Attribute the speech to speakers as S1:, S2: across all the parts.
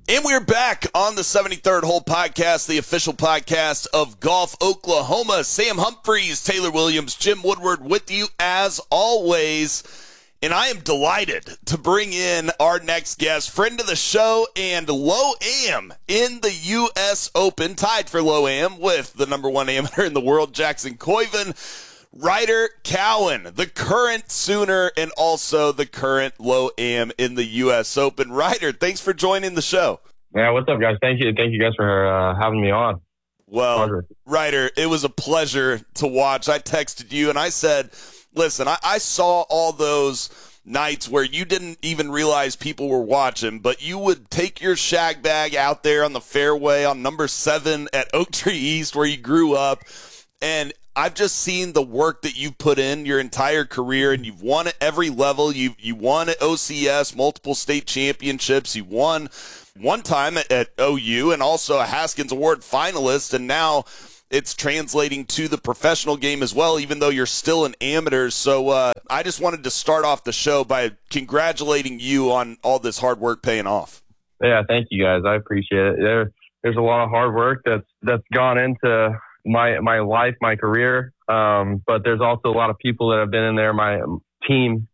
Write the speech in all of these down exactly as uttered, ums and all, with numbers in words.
S1: And we're back on the seventy-third Hole Podcast, the official podcast of Golf Oklahoma. Sam Humphreys, Taylor Williams, Jim Woodward with you as always. And I am delighted to bring in our next guest, friend of the show and Low-Am in the U S Open, tied for Low-Am with the number one amateur in the world, Jackson Koiven. Ryder Cowan, the current Sooner and also the current Low-Am in the U S Open. Ryder, thanks for joining the show.
S2: Yeah, what's up, guys? Thank you. Thank you guys for uh, having me on.
S1: Well, Ryder, it was a pleasure to watch. I texted you and I said, listen, I, I saw all those nights where you didn't even realize people were watching, but you would take your shag bag out there on the fairway on number seven at Oak Tree East where you grew up, and I've just seen the work that you've put in your entire career, and you've won at every level. You you won at O C S, multiple state championships. You won one time at, at O U, and also a Haskins Award finalist, and now it's translating to the professional game as well, even though you're still an amateur. So uh, I just wanted to start off the show by congratulating you on all this hard work paying off.
S2: Yeah, thank you, guys. I appreciate it. There, there's a lot of hard work that's that's gone into my my life, my career, um, but there's also a lot of people that have been in there, my team,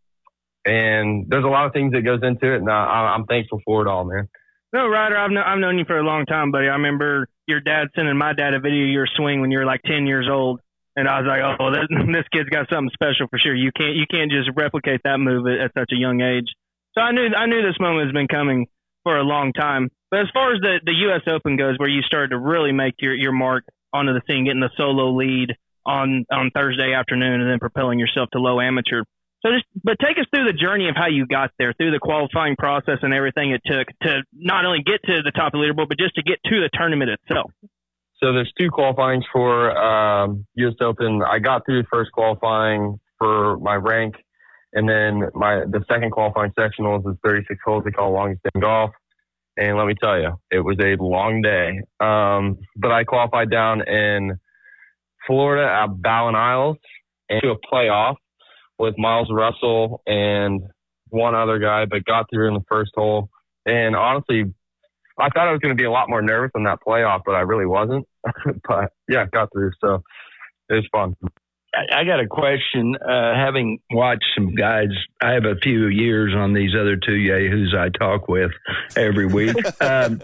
S2: and there's a lot of things that goes into it, and I, I'm thankful for it all, man.
S3: No, Ryder, I've, kn- I've known you for a long time, buddy. I remember your dad sending my dad a video of your swing when you were like ten years old, and I was like, oh, this, this kid's got something special for sure. You can't you can't just replicate that move at, at such a young age. So I knew I knew this moment has been coming for a long time. But as far as the, the U S Open goes, where you started to really make your, your mark onto the scene, getting the solo lead on, on Thursday afternoon and then propelling yourself to low amateur. So just, but take us through the journey of how you got there, through the qualifying process and everything it took to not only get to the top of the leaderboard, but just to get to the tournament itself.
S2: So there's two qualifyings for um, U S Open. I got through the first qualifying for my rank, and then my the second qualifying sectionals is thirty-six holes they call longest day in golf. And let me tell you, it was a long day. Um, but I qualified down in Florida at Bowen Isles into a playoff with Miles Russell and one other guy, but got through in the first hole. And honestly, I thought I was going to be a lot more nervous in that playoff, but I really wasn't. But yeah, got through. So it was fun.
S4: I got a question. Uh, having watched some guys, I have a few years on these other two yahoos I talk with every week. um,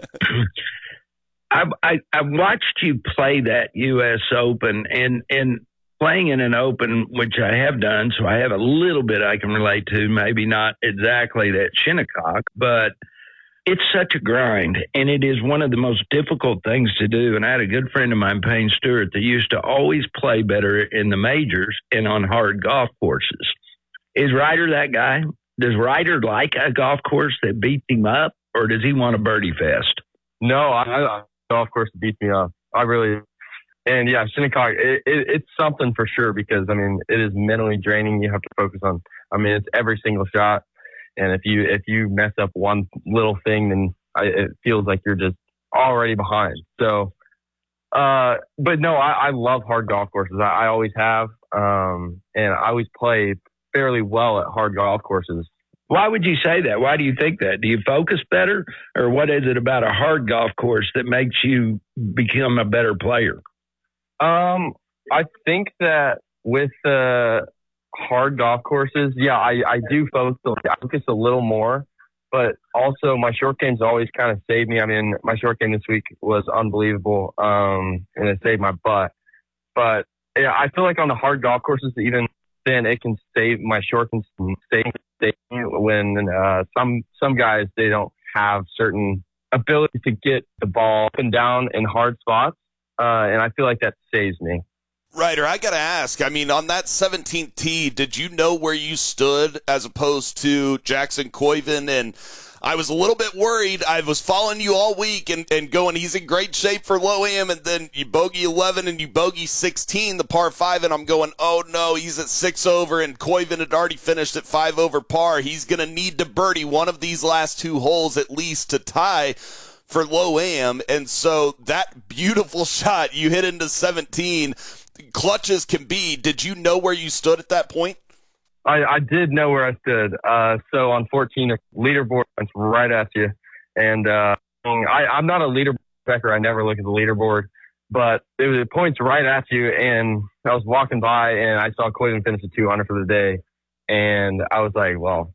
S4: I, I, I watched you play that U S Open, and, and playing in an Open, which I have done, so I have a little bit I can relate to, maybe not exactly that Shinnecock, but it's such a grind, and it is one of the most difficult things to do. And I had a good friend of mine, Payne Stewart, that used to always play better in the majors and on hard golf courses. Is Ryder that guy? Does Ryder like a golf course that beats him up, or does he want a birdie fest?
S2: No, I, I golf course beats me up. I really, and yeah, Shinnecock, it, it, it's something for sure, because I mean, it is mentally draining. You have to focus on, I mean, it's every single shot. And if you if you mess up one little thing, then I, it feels like you're just already behind. So, uh, but no, I, I love hard golf courses. I, I always have, um, and I always play fairly well at hard golf courses.
S4: Why would you say that? Why do you think that? Do you focus better, or what is it about a hard golf course that makes you become a better player?
S2: Um, I think that with the uh, hard golf courses, yeah, I, I do focus, I focus a little more, but also my short game's always kind of saved me. I mean, my short game this week was unbelievable, um, and it saved my butt. But yeah, I feel like on the hard golf courses, even then, it can save my short can save when uh, some some guys, they don't have certain ability to get the ball up and down in hard spots, uh, and I feel like that saves me.
S1: Ryder, I got to ask, I mean, on that seventeenth tee, did you know where you stood as opposed to Jackson Koiven? And I was a little bit worried. I was following you all week and, and going, he's in great shape for Low-Am, and then you bogey eleven and you bogey sixteen, the par five, and I'm going, oh no, he's at six over, and Koiven had already finished at five over par. He's going to need to birdie one of these last two holes at least to tie for Low-Am. And so that beautiful shot you hit into seventeen, clutch as can be. Did you know where you stood at that point?
S2: I, I did know where I stood. Uh, so on fourteen, a leaderboard went right at you. And uh, I, I'm not a leaderboard checker. I never look at the leaderboard, but it was it points right at you. And I was walking by and I saw Quidden finish at two hundred for the day. And I was like, well,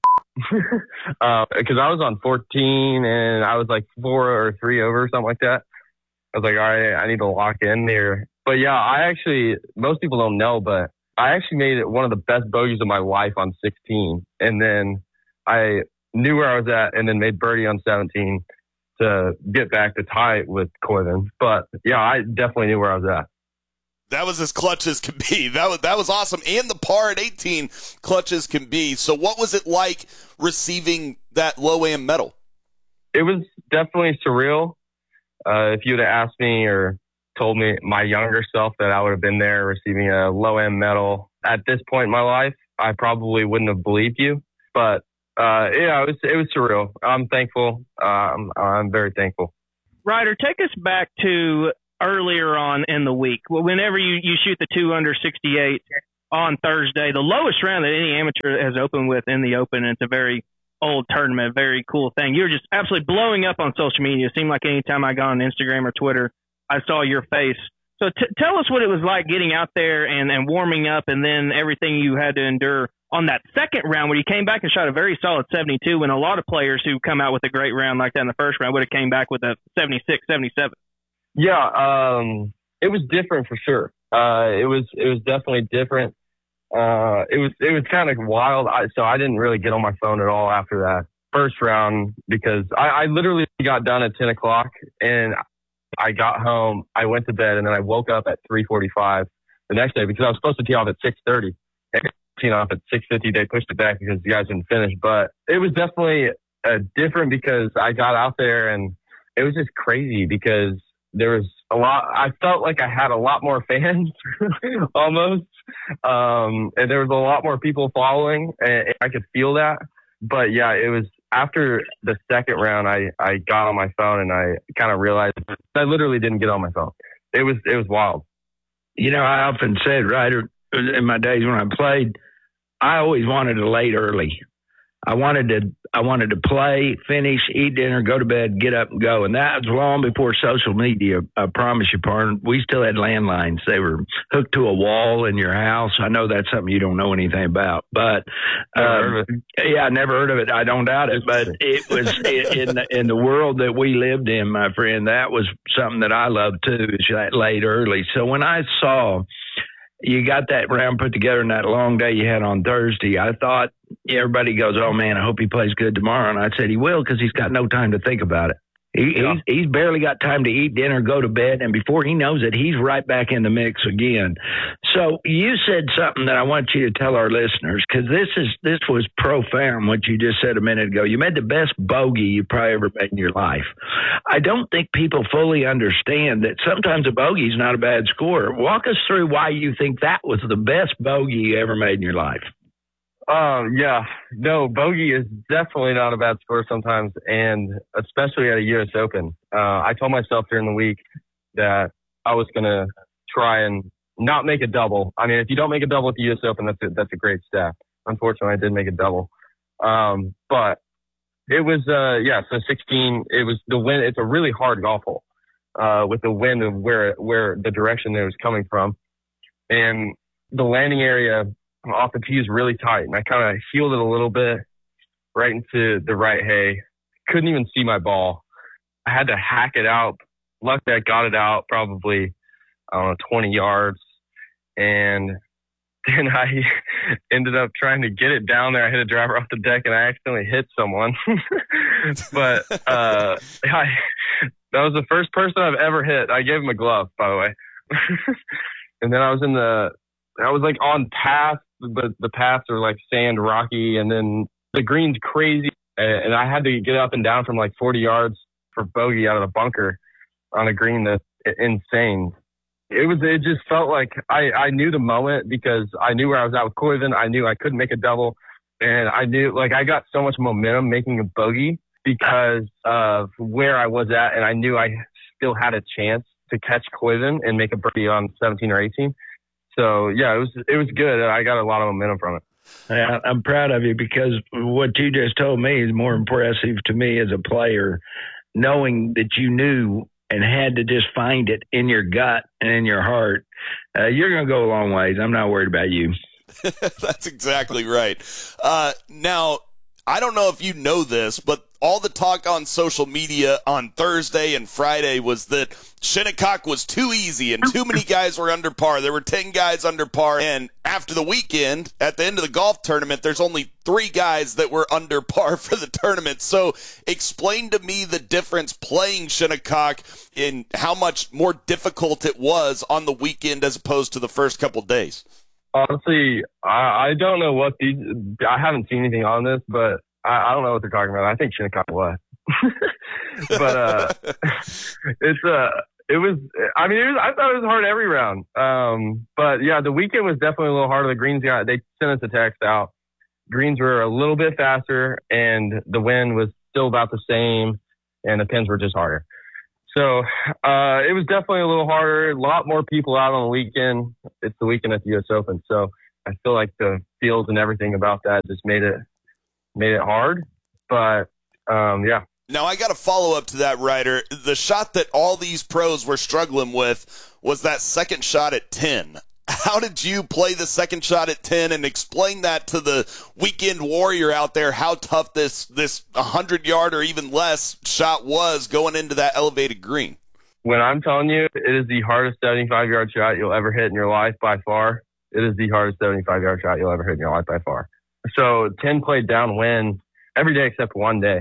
S2: uh, cause I was on fourteen and I was like four or three over or something like that. I was like, all right, I need to lock in there. But yeah, I actually, most people don't know, but I actually made it one of the best bogeys of my life on sixteen. And then I knew where I was at and then made birdie on seventeen to get back to tie it with Quidden. But yeah, I definitely knew where I was at.
S1: That was as clutch as can be. That was that was awesome. And the par at eighteen, clutch as can be. So what was it like receiving that Low-Am medal?
S2: It was definitely surreal. Uh, if you would have asked me or told me my younger self that I would have been there receiving a Low-Am medal at this point in my life, I probably wouldn't have believed you. But uh, yeah, it was it was surreal. I'm thankful. Uh, I'm I'm very thankful.
S3: Ryder, take us back to earlier on in the week. Well, whenever you, you shoot the two under sixty-eight on Thursday, the lowest round that any amateur has opened with in the Open, and it's a very old tournament, very cool thing. You were just absolutely blowing up on social media. It seemed like anytime I got on Instagram or Twitter, I saw your face. So t- tell us what it was like getting out there and, and warming up, and then everything you had to endure on that second round when you came back and shot a very solid seventy-two, when a lot of players who come out with a great round like that in the first round would have came back with a seventy-six, seventy-seven.
S2: Yeah, um, it was different for sure. Uh, it was it was definitely different. Uh, it was it was kind of wild. I, so I didn't really get on my phone at all after that first round because I, I literally got done at ten o'clock and I got home. I went to bed and then I woke up at three forty-five the next day because I was supposed to tee off at six thirty. And teeing off at six fifty, they pushed it back because the guys didn't finish. But it was definitely uh, different because I got out there and it was just crazy because there was a lot. I felt like I had a lot more fans almost. Um, and there was a lot more people following and I could feel that. But yeah, it was after the second round, I, I got on my phone and I kind of realized I literally didn't get on my phone. It was, it was wild.
S4: You know, I often said, Ryder, in my days when I played, I always wanted to late early. I wanted to, I wanted to play, finish, eat dinner, go to bed, get up and go. And that was long before social media. I promise you, partner. We still had landlines. They were hooked to a wall in your house. I know that's something you don't know anything about, but um, yeah, I never heard of it. I don't doubt it, but it was in the, in the world that we lived in, my friend. That was something that I loved too, is that late early. So when I saw you got that round put together in that long day you had on Thursday, I thought, everybody goes, oh man, I hope he plays good tomorrow. And I said he will because he's got no time to think about it. He, yeah. he's, he's barely got time to eat dinner, go to bed, and before he knows it, he's right back in the mix again. So you said something that I want you to tell our listeners, because this is this was profound what you just said a minute ago. You made the best bogey you probably ever made in your life. I don't think people fully understand that sometimes a bogey is not a bad score. Walk us through why you think that was the best bogey you ever made in your life.
S2: Um, yeah, no, bogey is definitely not a bad score sometimes, and especially at a U S Open. Uh, I told myself during the week that I was going to try and not make a double. I mean, if you don't make a double at the U S Open, that's a, that's a great stat. Unfortunately, I did make a double. Um, but it was, uh, yeah, so sixteen, it was the wind. It's a really hard golf hole, uh, with the wind of where, where the direction that it was coming from. And the landing area off the tee is really tight, and I kind of heeled it a little bit right into the right hay. Couldn't even see my ball. I had to hack it out. Luckily, I got it out probably, I don't know, twenty yards. And then I ended up trying to get it down there. I hit a driver off the deck, and I accidentally hit someone. But uh, I, that was the first person I've ever hit. I gave him a glove, by the way. And then I was in the, I was like on path, but the paths are like sand, rocky, and then the green's crazy. And I had to get up and down from like forty yards for bogey out of the bunker on a green that's insane. It was, it just felt like I, I knew the moment because I knew where I was at with Quidden. I knew I couldn't make a double. And I knew, like, I got so much momentum making a bogey because of where I was at. And I knew I still had a chance to catch Quidden and make a birdie on seventeen or eighteen. So yeah, it was, it was good. I got a lot of momentum from it.
S4: Yeah, I'm proud of you because what you just told me is more impressive to me as a player knowing that you knew and had to just find it in your gut and in your heart, uh, you're going to go a long ways. I'm not worried about you.
S1: That's exactly right. Uh, now, I don't know if you know this, but all the talk on social media on Thursday and Friday was that Shinnecock was too easy and too many guys were under par. There were ten guys under par. And after the weekend, at the end of the golf tournament, there's only three guys that were under par for the tournament. So explain to me the difference playing Shinnecock in how much more difficult it was on the weekend as opposed to the first couple days.
S2: Honestly, I, I don't know what these. I haven't seen anything on this, but I, I don't know what they're talking about. I think Shinnecock was, but uh, it's uh, it was. I mean, it was, I thought it was hard every round. Um, but yeah, the weekend was definitely a little harder. The greens got. They sent us a text out. Greens were a little bit faster, and the wind was still about the same, and the pins were just harder. So uh, it was definitely a little harder. A lot more people out on the weekend. It's the weekend at the U S Open, so I feel like the fields and everything about that just made it made it hard. But um, yeah.
S1: Now I got a follow up to that, Ryder. The shot that all these pros were struggling with was that second shot at ten. How did you play the second shot at ten, and explain that to the weekend warrior out there, how tough this this one hundred yard or even less shot was going into that elevated green?
S2: When I'm telling you, it is the hardest seventy-five yard shot you'll ever hit in your life by far. It is the hardest seventy-five yard shot you'll ever hit in your life by far. So ten played downwind every day except one day.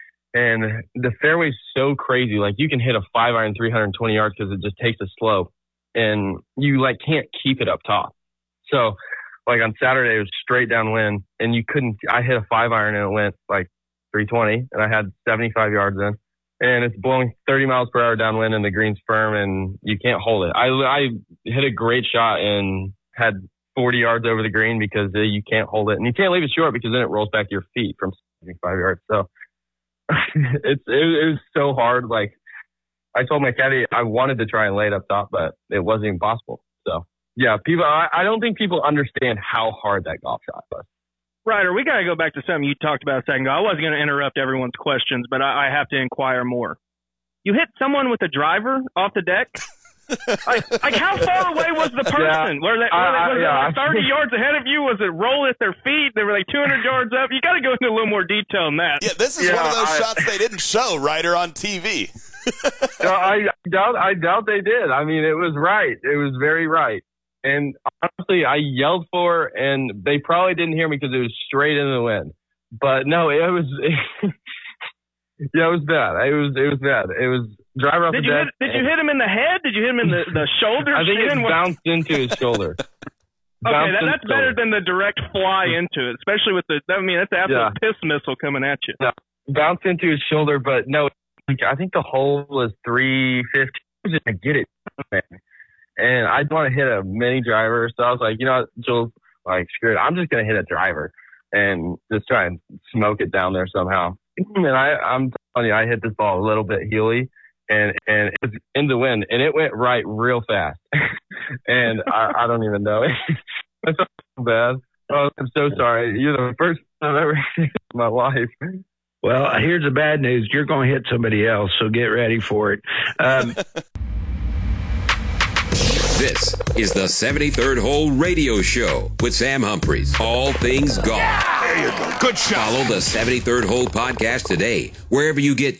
S2: And the fairway's so crazy. Like, you can hit a five iron three hundred twenty yards because it just takes a slope. And you like can't keep it up top. So like on Saturday, it was straight downwind, and you couldn't, I hit a five iron and it went like three twenty, and I had seventy-five yards in, and it's blowing thirty miles per hour downwind, and the green's firm, and you can't hold it. I, I hit a great shot and had forty yards over the green because you can't hold it, and you can't leave it short because then it rolls back to your feet from seventy-five yards. So it's, it, it was so hard. Like, I told my caddy I wanted to try and lay it up top, but it wasn't even possible. So, yeah, people. I, I don't think people understand how hard that golf shot was.
S3: Ryder, we got to go back to something you talked about a second ago. I wasn't going to interrupt everyone's questions, but I, I have to inquire more. You hit someone with a driver off the deck? like, like, how far away was the person?
S2: Yeah,
S3: were they, were
S2: uh,
S3: they, was
S2: yeah.
S3: it like thirty yards ahead of you? Was it roll at their feet? They were like two hundred yards up? You got to go into a little more detail on that.
S1: Yeah, this is
S2: yeah,
S1: one of those
S2: I,
S1: shots they didn't show, Ryder, on T V.
S2: no, I doubt. I doubt they did. I mean, it was right. It was very right. And honestly, I yelled for, and they probably didn't hear me because it was straight into the wind. But no, it was. yeah, it was bad. It was. It was bad. It was driver off
S3: did
S2: the
S3: you
S2: deck.
S3: Hit, did you hit him in the head? Did you hit him in the, the shoulder?
S2: I think it
S3: shin?
S2: bounced into his shoulder.
S3: Okay, that, that's better than the direct fly into it, especially with the. I mean, that's an absolute
S2: yeah.
S3: piss missile coming at you.
S2: Yeah, bounced into his shoulder, but no. I think the hole was three fifty. I was just gonna get it, and I didn't want to hit a mini driver, so I was like, you know, Jules, like, screw it, I'm just gonna hit a driver and just try and smoke it down there somehow. And I, I'm telling you, I hit this ball a little bit heely, and and it was in the wind, and it went right real fast, and I, I don't even know. It's so bad. Oh, I'm so sorry. You're the first time I've ever seen it in my life.
S4: Well, here's the bad news. You're going to hit somebody else, so get ready for it. Um,
S5: this is the seventy-third Hole Radio Show with Sam Humphries. All things golf.
S1: There you go. Good shot.
S5: Follow the seventy-third Hole podcast today, wherever you get